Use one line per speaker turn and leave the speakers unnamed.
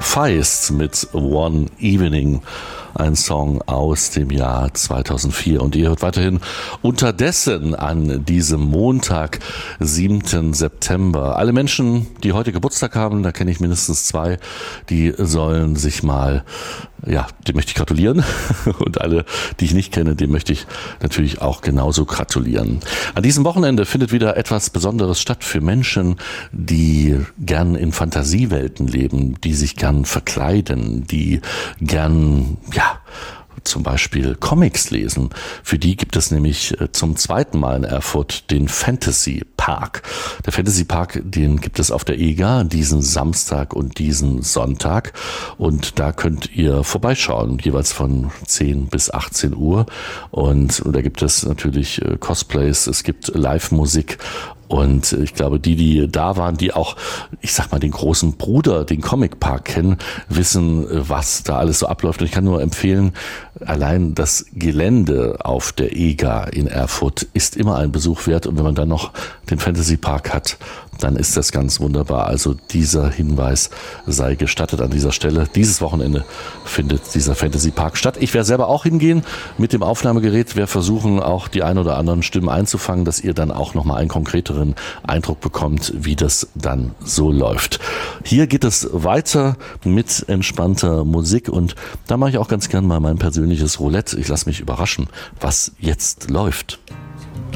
Feist mit One Evening, ein Song aus dem Jahr 2004. Und ihr hört weiterhin Unterdessen an diesem Montag, 7. September. Alle Menschen, die heute Geburtstag haben, da kenne ich mindestens 2, die sollen sich mal, dem möchte ich gratulieren. Und alle, die ich nicht kenne, dem möchte ich natürlich auch genauso gratulieren. An diesem Wochenende findet wieder etwas Besonderes statt für Menschen, die gern in Fantasiewelten leben, die sich gern verkleiden, die gern, zum Beispiel Comics lesen. Für die gibt es nämlich zum 2. Mal in Erfurt den Fantasy Park. Der Fantasy Park, den gibt es auf der EGA diesen Samstag und diesen Sonntag. Und da könnt ihr vorbeischauen, jeweils von 10 bis 18 Uhr. Und da gibt es natürlich Cosplays, es gibt Live-Musik. Und ich glaube, die da waren, die auch, den großen Bruder, den Comic Park kennen, wissen, was da alles so abläuft. Und ich kann nur empfehlen, allein das Gelände auf der EGA in Erfurt ist immer ein Besuch wert. Und wenn man dann noch den Fantasy Park hat, dann ist das ganz wunderbar. Also dieser Hinweis sei gestattet an dieser Stelle. Dieses Wochenende findet dieser Fantasy Park statt. Ich werde selber auch hingehen mit dem Aufnahmegerät. Wir versuchen auch die ein oder anderen Stimmen einzufangen, dass ihr dann auch nochmal einen konkreteren Eindruck bekommt, wie das dann so läuft. Hier geht es weiter mit entspannter Musik und da mache ich auch ganz gern mal mein persönliches Roulette. Ich lasse mich überraschen, was jetzt läuft.